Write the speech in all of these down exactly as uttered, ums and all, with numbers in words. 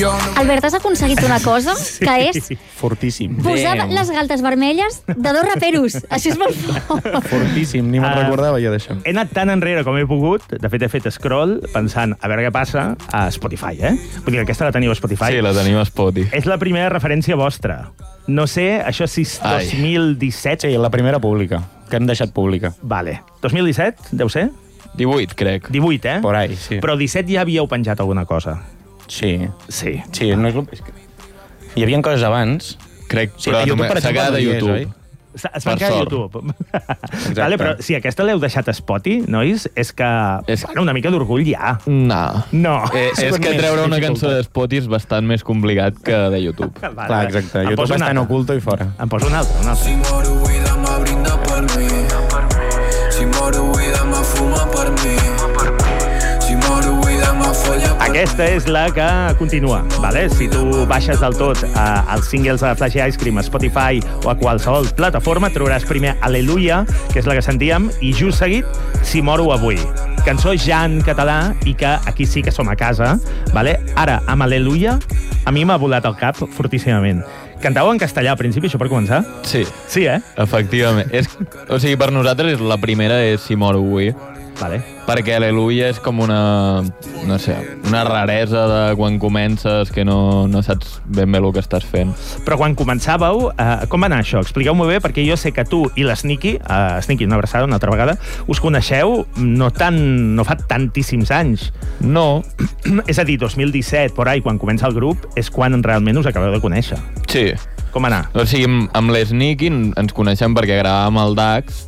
Albert, has aconseguit una cosa que és Fortíssim. posar les galtes vermelles de dos raperos. Això és molt fort. Fortíssim, ni me'n Ah. recordava jo d'això. He anat tan enrere com he pogut, de fet he fet scroll pensant a veure què passa a Spotify, eh? Vull dir, aquesta la teniu a Spotify. Sí, la tenim a Spotify. És la primera referència vostra. No sé, això és Ai. dos mil disset. Sí, la primera pública, que hem deixat pública. Vale. dos mil disset, deu ser? divuit, crec. divuit, eh? Por ahí, sí. Però disset ja havíeu penjat alguna cosa. Sí. Sí. Sí, no és... és que... Hi havia coses abans. Crec, Sí, però a YouTube, només- per s'ha exemple, quedat no a hi és, YouTube. oi? Es es Per van quedar a sort. YouTube. Vale, però si aquesta l'heu deixat a Spotify, nois, és que... És- Bueno, una mica d'orgull ja. No. No. Eh, és Són que més treure una dificultats. cançó de Spotify és bastant més complicat que de YouTube. Vale, Clar, exacte. Em YouTube poso està en una altra. oculto i fora. Em poso una altra, una altra. Si moro vida me brinda per mi. Si moro vida me fuma per mi. Si moro vida me folla per Aquesta és la que continua, vale? Si tu baixes del tot eh, els singles de Flash Ice Cream a Spotify o a qualsevol plataforma, trobaràs primer Aleluia, que és la que sentíem, i just seguit Si moro avui. Cançó ja en català i que aquí sí que som a casa, vale? Ara, amb Aleluia, a mi m'ha volat el cap fortíssimament. Cantàveu en castellà al principi, això per començar? Sí, Sí, eh? efectivament. És, o sigui, per nosaltres la primera és Si moro avui, Vale. perquè Aleluia és com una, no sé, una raresa de quan comences que no, no saps ben bé el que estàs fent. Però quan començàveu, eh, com va anar això? Expliqueu-m'ho bé, perquè jo sé que tu i l'Sneaky, eh, Sneaky, una abraçada una altra vegada, us coneixeu no, tan, no fa tantíssims anys. No, És a dir, dos mil disset, por ahí, quan comença el grup, és quan realment us acabeu de conèixer. sí. Com va anar? O sigui, amb, amb l'Sneaky ens coneixem perquè gravàvem el Dax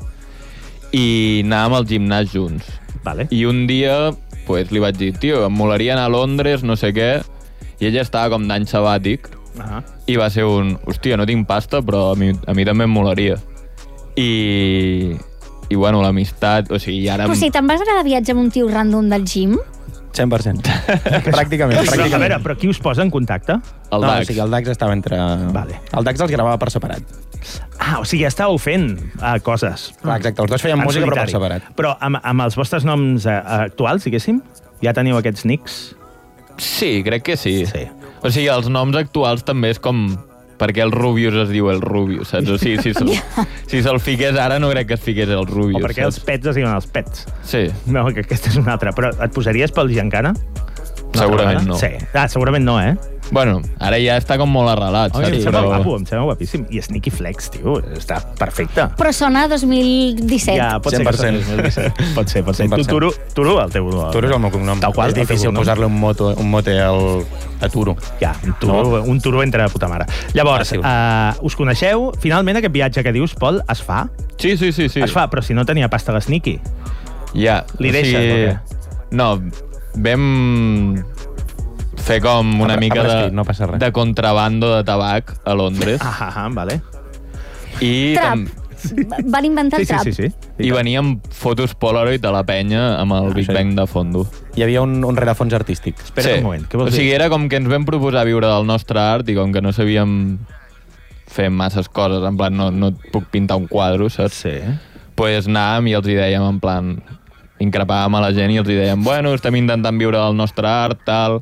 i anàvem al gimnàs junts. Vale. I un dia pues, li vaig dir, tio, em molaria anar a Londres, no sé què, i ella estava com d'any sabàtic, Ah. i va ser un, hòstia, no tinc pasta, però a mi, a mi també em molaria. I, i bueno, l'amistat, o sigui, ara... Però si te'n vas anar de viatge amb un tio random del gym, cent per cent. pràcticament, Però, a pràcticament. veure, però qui us posa en contacte? El no, Dax. o sigui, el Dax estava entre... Vale. El Dax els gravava per separat. Ah, o sigui, ja estàveu fent uh, coses. Clar, exacte, els dos feien En música però per solitari. separat. Però amb, amb els vostres noms uh, actuals, diguéssim, ja teniu aquests nicks? Sí, crec que sí. Sí. O sigui, els noms actuals també és com... perquè el Rubius es diu el Rubius, saps? O sigui, si se'l si se'l fiqués ara no crec que es fiqués el Rubius, O perquè els saps? pets es diuen els pets. Sí, No, que aquesta és una altra. Però et posaries pel Giancana? segurament no. Sí. Ah, segurament no, eh? Bueno, ara ja està com molt arrelat, Oi, saps? em sembla Però... guapo, em sembla guapíssim. I Sneaky Flex, tio, està perfecte. però sona dos mil disset. Ja, pot ser cent per que cent. sigui dos mil disset. Pot ser, pot ser. cent per Tu, cent. Turo, Turo, el teu... Turo és el meu cognom. Tal qual, és el teu difícil cognom. posar-li un, moto, un mote al, a Turo. Ja, un Turo, no? un Turo entre puta mare. Llavors, Fàcil. uh, us coneixeu? Finalment, aquest viatge que dius, Pol, es fa? Sí, sí, sí, sí. Es fa, però si no tenia pasta a l'Sneaky. Ja. Li o deixes, sigui, o què? No, vam fer com una Ha- ha mica de, prescrit, no passa res. de contrabando de tabac a Londres. Ah, ah, ah, vale. I, Trap. tam- Van inventar Sí, el sí, trap. sí. sí. I veníem fotos Polaroid a la penya amb el Ah, Big sí. Bang de fondo. Hi havia un, un rerefons artístic. Espera un moment, què vols o sigui, dir? era com que ens vam proposar viure del nostre art i com que no sabíem fer masses coses, en plan, no, no et puc pintar un quadre, saps? Sí. Pues anàvem i els hi dèiem, en plan, increpàvem a la gent i els hi dèiem, bueno, estem intentant viure del nostre art, tal,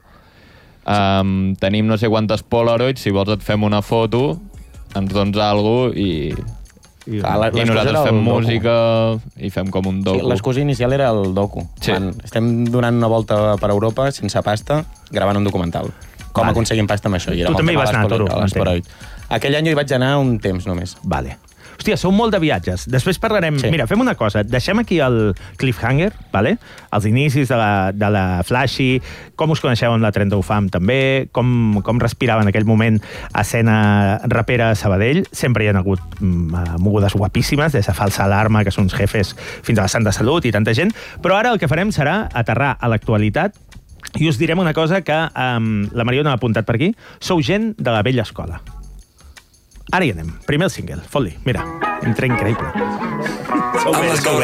um, tenim no sé quantes Polaroids, si vols et fem una foto, ens dones alguna cosa i, I, Clar, la- i l'excusa nosaltres era el fem docu. música i fem com un Sí, docu. l'excusa inicial era el docu. Sí. Quan estem donant una volta per Europa sense pasta, gravant un documental. Com Vale. aconseguim pasta amb això? I era Tu com també hi tema vas de anar, l'espoli- Toro, de l'Espolaroid. Aquell any jo hi vaig anar un temps només. Vale. Hòstia, sou molt de viatges. Després parlarem... Sí. Mira, fem una cosa. Deixem aquí el cliffhanger, vale? Els inicis de la, de la Flashy, com us coneixeu en la trenta U Fam també, com, com respirava en aquell moment escena rapera a Sabadell. Sempre hi ha hagut mm, mogudes guapíssimes, des de Falsa Alarma, que són uns jefes, fins a la Sant de Salut i tanta gent. Però ara el que farem serà aterrar a l'actualitat i us direm una cosa que um, la Mariona ha apuntat per aquí. Sou gent de la vella escola. Ara hi anem. Primer el single, fot-li. Mira, entra increïble. Sou bé, sou bé.